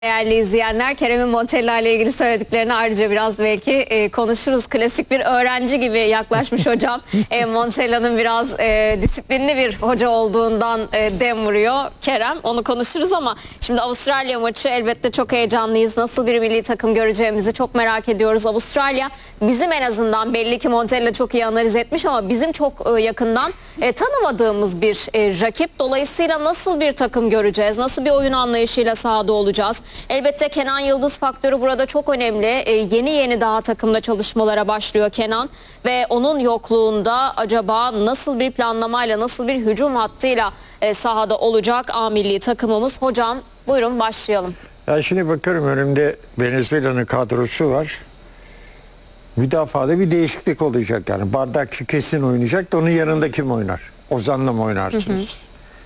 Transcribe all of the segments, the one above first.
Değerli izleyenler, Kerem'in Montella ile ilgili söylediklerini ayrıca biraz belki konuşuruz. Klasik bir öğrenci gibi yaklaşmış hocam. Montella'nın biraz disiplinli bir hoca olduğundan dem vuruyor Kerem. Onu konuşuruz ama şimdi Avustralya maçı elbette çok heyecanlıyız. Nasıl bir milli takım göreceğimizi çok merak ediyoruz. Avustralya bizim en azından belli ki Montella çok iyi analiz etmiş ama bizim çok yakından tanımadığımız bir rakip. Dolayısıyla nasıl bir takım göreceğiz? Nasıl bir oyun anlayışıyla sahada olacağız? Elbette Kenan Yıldız faktörü burada çok önemli. Yeni daha takımda çalışmalara başlıyor Kenan ve onun yokluğunda acaba nasıl bir planlamayla, nasıl bir hücum hattıyla sahada olacak A milli takımımız? Hocam buyurun başlayalım. Ya şimdi bakıyorum, önümde Venezuela'nın kadrosu var. Müdafada bir değişiklik olacak yani. Bardakçı kesin oynayacak da onun yanında kim oynar? Ozan'la mı oynarsınız?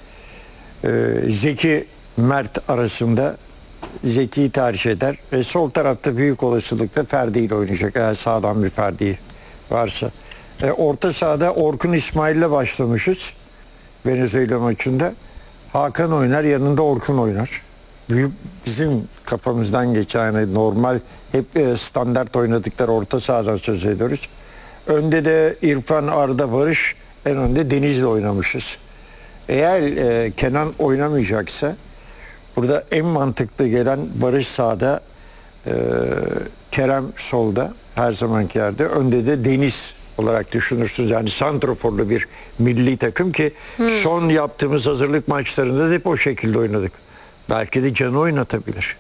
Zeki Mert arasında Zeki'yi tercih eder. Sol tarafta büyük olasılıkla Ferdi ile oynayacak. Eğer sağdan bir Ferdi varsa. Orta sahada Orkun İsmail'le başlamışız. Venezuela maçında. Hakan oynar, yanında Orkun oynar. Büyük bizim kafamızdan geçen, yani normal hep standart oynadıkları orta sahadan söz ediyoruz. Önde de İrfan, Arda, Barış, en önde Deniz'le oynamışız. Eğer Kenan oynamayacaksa burada en mantıklı gelen Barış sağda, Kerem solda her zamanki yerde. Önde de Deniz olarak düşünürsünüz. Yani santroforlu bir milli takım ki son yaptığımız hazırlık maçlarında da hep o şekilde oynadık. Belki de Can'ı oynatabilir.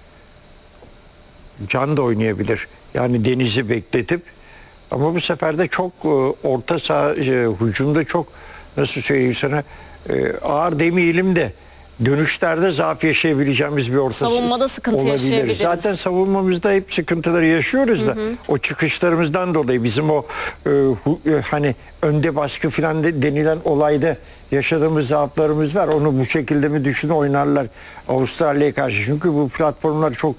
Can da oynayabilir. Yani Deniz'i bekletip, ama bu sefer de çok orta saha hücumda çok, nasıl söyleyeyim sana, ağır demeyelim de dönüşlerde zaaf yaşayabileceğimiz bir orta Savunmada sıkıntı olabilir. yaşayabiliriz. Zaten savunmamızda hep sıkıntıları yaşıyoruz da o çıkışlarımızdan dolayı bizim o hani önde baskı falan denilen olayda yaşadığımız zaaflarımız var. Onu bu şekilde mi düşün oynarlar Avustralya'ya karşı? Çünkü bu platformlar çok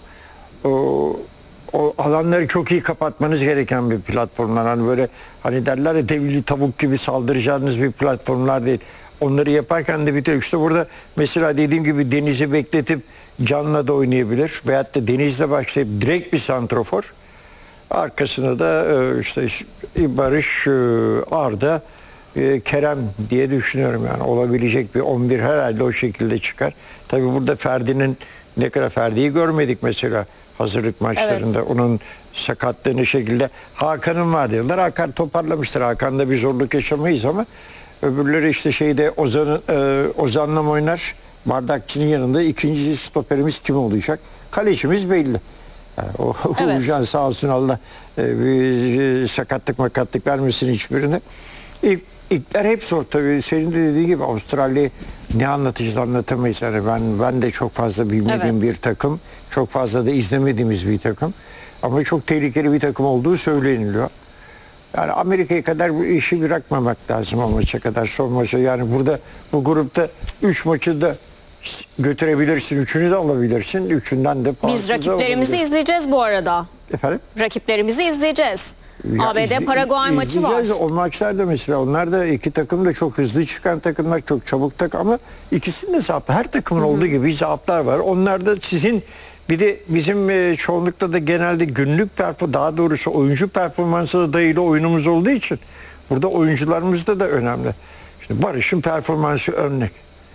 o alanları çok iyi kapatmanız gereken bir platformlar. Hani böyle, hani derler ya, devli tavuk gibi saldıracağınız bir platformlar değil. Onları yaparken de bitiyor. İşte burada mesela dediğim gibi Deniz'i bekletip Can'la da oynayabilir. Veyahut da Deniz'le başlayıp direkt bir santrofor. Arkasına da işte Barış, Arda, Kerem diye düşünüyorum yani. Olabilecek bir 11 herhalde o şekilde çıkar. Tabii burada Ferdi'nin, ne kadar Ferdi'yi görmedik mesela hazırlık maçlarında. Evet. Onun sakatlığını şekilde. Hakan'ın var diyorlar. Hakan toparlamıştır. Hakan'da bir zorluk yaşamayız ama öbürleri işte şeyde Ozan'la mı oynar? Bardakçının yanında ikinci stoperimiz kim olacak? Kalecimiz belli. Yani evet. Uğurcan sağ olsun, Allah bir sakatlık vermesin hiçbirine. İlkler hep zor tabii. Senin de dediğin gibi Avustralya ne anlatacağız, anlatamayız. Yani ben de çok fazla bilmediğim bir takım. Çok fazla da izlemediğimiz bir takım. Ama çok tehlikeli bir takım olduğu söyleniliyor. Yani Amerika'ya kadar bu işi bırakmamak lazım o maça kadar, son maça. Yani burada bu grupta 3 maçı da götürebilirsin, 3'ünü de alabilirsin. 3'ünden de biz rakiplerimizi izleyeceğiz bu arada. Efendim? Rakiplerimizi izleyeceğiz. Ya ABD Paraguay maçı var. O maçlarda mesela, onlar da iki takım da çok hızlı çıkan takımlar, çok çabuk takım, ama ikisinde zaaf. Her takımın olduğu gibi zaaflar var. Onlar da sizin, bir de bizim çoğunlukla da genelde günlük daha doğrusu oyuncu performansına dayalı oyunumuz olduğu için burada oyuncularımızda da önemli. Şimdi Barış'ın performansı örnek.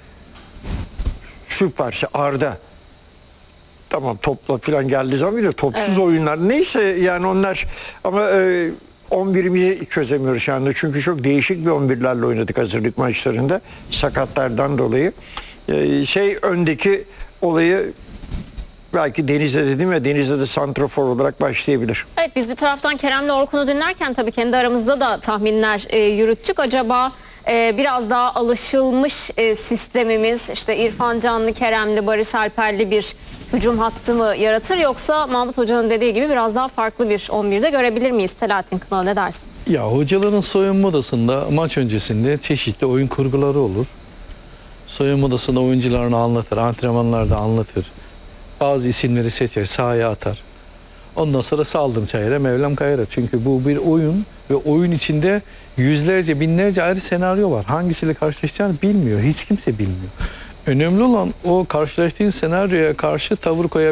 Süperse Arda. Tamam, topla falan geldiği zaman bir de topsuz oyunlar. Neyse yani onlar, ama 11'imizi çözemiyoruz şu anda. Çünkü çok değişik bir 11'lerle oynadık hazırlık maçlarında. Sakatlardan dolayı. Öndeki olayı belki Deniz'de dedim ya, Deniz'de de santrafor olarak başlayabilir. Evet, biz bir taraftan Kerem'le Orkun'u dinlerken tabii kendi aramızda da tahminler yürüttük. Acaba biraz daha alışılmış sistemimiz, işte İrfan Canlı, Kerem'li, Barış Alper'li bir hücum hattı mı yaratır, yoksa Mahmut Hoca'nın dediği gibi biraz daha farklı bir 11'de görebilir miyiz? Selahattin Kınal, ne dersin? Ya hocaların soyunma odasında maç öncesinde çeşitli oyun kurguları olur. Soyunma odasında oyuncularını anlatır, antrenmanlarda anlatır. Bazı isimleri seçer, sahaya atar. Ondan sonra saldım çayıra, Mevlam kayıra. Çünkü bu bir oyun ve oyun içinde yüzlerce, binlerce ayrı senaryo var. Hangisiyle karşılaşacağını bilmiyor. Hiç kimse bilmiyor. Önemli olan o karşılaştığın senaryoya karşı tavır